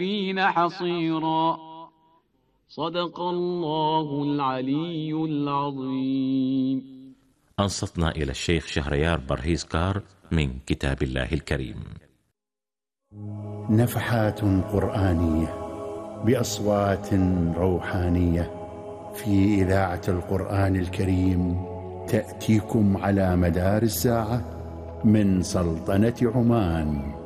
حصيرا. صدق الله العلي العظيم. أنصتنا إلى الشيخ شهريار برهيزكار من كتاب الله الكريم. نفحات قرآنية بأصوات روحانية في إذاعة القرآن الكريم تأتيكم على مدار الساعة من سلطنة عمان.